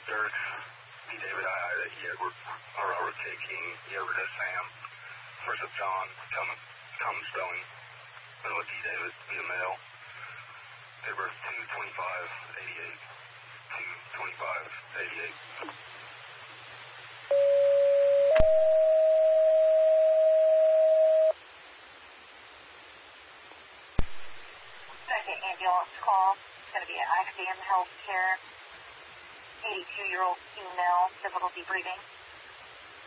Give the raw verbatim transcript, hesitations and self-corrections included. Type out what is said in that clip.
Derek, B. David, I, I, E. Edward, or Robert K. King, E. Edward S. Sam, first of John, common, common spelling, middle of D. David, be a male, date of birth two twenty-five eighty-eight, two twenty-five eighty-eight. Second ambulance call. It's going to be an I C M Healthcare. eighty-two-year-old female, difficulty breathing.